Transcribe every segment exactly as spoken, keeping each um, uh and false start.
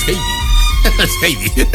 Heidi. Es Heidi.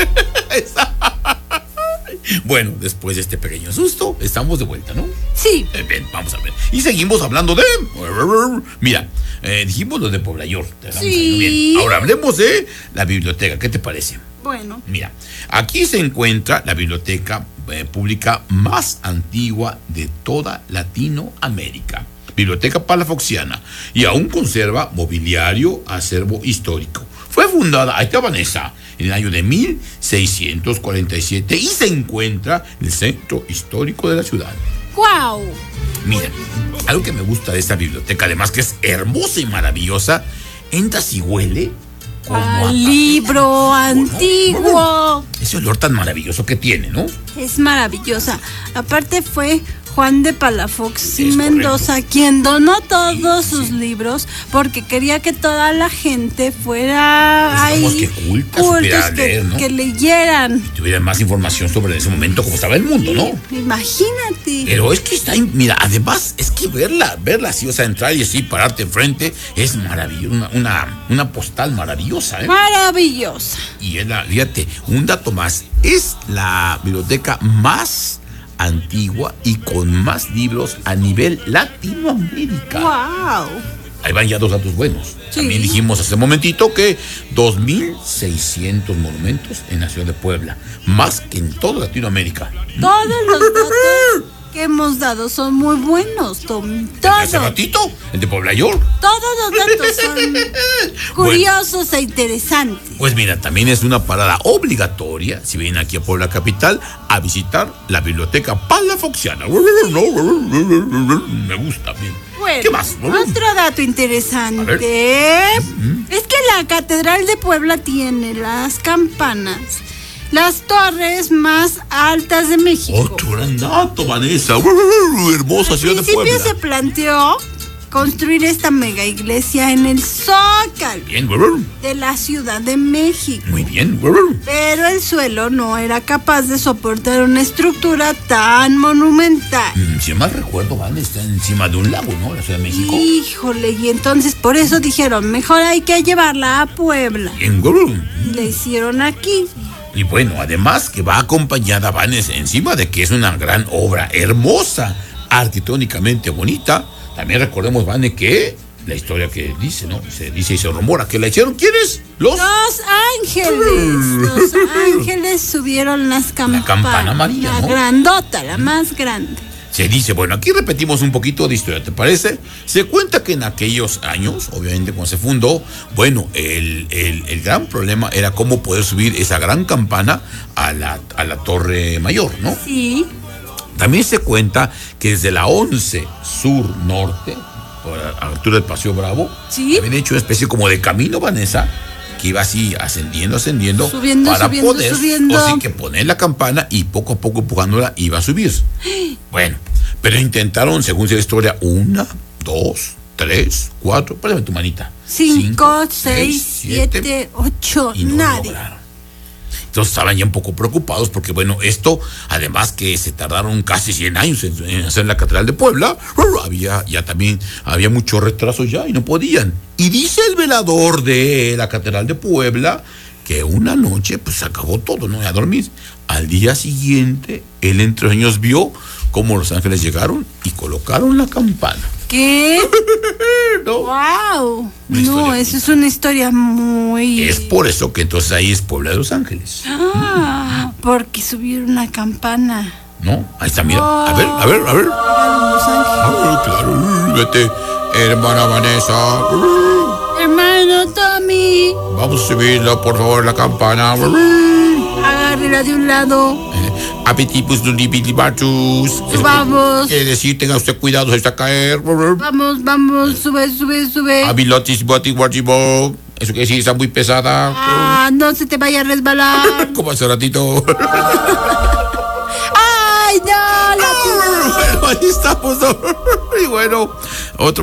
Bueno, después de este pequeño susto, estamos de vuelta, ¿no? Sí. Eh, bien, vamos a ver. Y seguimos hablando de... Mira, eh, dijimos lo de Poblayor. Sí. Bien. Ahora hablemos de la biblioteca. ¿Qué te parece? Bueno. Mira, aquí se encuentra la biblioteca eh, pública más antigua de toda Latinoamérica. Biblioteca Palafoxiana. Y aún conserva mobiliario, acervo histórico. Fue fundada, ahí está Vanessa, en el año de mil seiscientos cuarenta y siete y se encuentra en el centro histórico de la ciudad. ¡Guau! Mira, algo que me gusta de esta biblioteca, además que es hermosa y maravillosa, entras y huele como a Al libro ¿no? antiguo. Ese olor tan maravilloso que tiene, ¿no? Es maravillosa. Aparte fue Juan de Palafox y Es Mendoza correcto. quien donó todos Sí, sus sí. libros porque quería que toda la gente fuera Pues ahí digamos que culta, supiera que, leer, ¿no? que leyeran. Tuvieran más información sobre ese momento cómo estaba el mundo, ¿no? Imagínate. Pero es que está, mira, además es que verla, verla así, o sea, entrar y así, pararte enfrente, es maravilloso, una, una, una postal maravillosa, ¿eh? Maravillosa. Y es la, fíjate, un dato más, es la biblioteca más antigua y con más libros a nivel Latinoamérica. Wow. Ahí van ya dos datos buenos. Sí. También dijimos hace un momentito que dos mil seiscientos monumentos en la ciudad de Puebla, más que en toda Latinoamérica. Todos los datos que hemos dado son muy buenos, Tom. Hace Todos. ratito, el de Poblayor. Todos los datos son curiosos e interesantes. Pues mira, también es una parada obligatoria, si vienen aquí a Puebla Capital, a visitar la biblioteca Palafoxiana. Me gusta bien. Bueno, ¿Qué más? otro dato interesante es que la Catedral de Puebla tiene las campanas, las torres más altas de México. Otro gran dato, Vanessa. Hermosa Al ciudad de principio Puebla. se planteó construir esta mega iglesia en el Zócalo Bien, de la Ciudad de México. muy bien. Pero el suelo no era capaz de soportar una estructura tan monumental. Mm, Si mal recuerdo, Van está encima de un lago, ¿no? La Ciudad de México. Híjole, y entonces por eso dijeron, mejor hay que llevarla a Puebla. Bien, Y la hicieron aquí. y bueno, además que va acompañada, Vanes, encima de que es una gran obra hermosa, arquitectónicamente bonita. También recordemos, Vane, que la historia que dice, ¿no? Se dice y se rumora que la hicieron, ¿quiénes? Los... Los ángeles. Los ángeles subieron las campanas. campana María, La ¿no? grandota, la más grande. Se dice, bueno, aquí repetimos un poquito de historia, ¿te parece? Se cuenta que en aquellos años, obviamente cuando se fundó, bueno, el, el, el gran problema era cómo poder subir esa gran campana a la, a la Torre Mayor, ¿no? Sí. También se cuenta que desde la once Sur Norte, por la altura del Paseo Bravo, Sí. habían hecho una especie como de camino, Vanessa, que iba así ascendiendo, ascendiendo, Subiendo, para subiendo, poder, subiendo. o sí que poner la campana y poco a poco empujándola iba a subir. Bueno, pero intentaron, según la historia, una, dos, tres, cuatro, pásame tu manita. Cinco, seis, siete, ocho, y no nadie. lograron. Entonces estaban ya un poco preocupados porque, bueno, esto, además que se tardaron casi cien años en, en hacer la Catedral de Puebla, había ya también, había mucho retraso ya y no podían. Y dice el velador de la Catedral de Puebla que una noche, pues se acabó todo, ¿no? A dormir. Al día siguiente, él entre sueños vio cómo los ángeles llegaron y colocaron la campana. ¿Qué? ¿No? ¡Wow! Una No, historia eso es una historia muy... Es por eso que entonces ahí es Puebla de los Ángeles. Ah, porque subieron la campana. ¿No? Ahí está, mira. A ver, a ver, a ver. Llegaron los ángeles. Ah, claro, vete, hermana Vanessa. Hermano Tommy, Vamos a subirla, por favor, la campana. agárrela de un lado. Apetipus nudibilibatus. Subamos. Quiere decir, tenga usted cuidado, se está a caer. Vamos, vamos, sube, sube, sube. Abilotis botiwartibo. Eso quiere decir, está muy pesada. Ah, no se te vaya a resbalar. Como hace ratito. ¡Ay, no! La Bueno, ahí estamos. Y bueno, otro.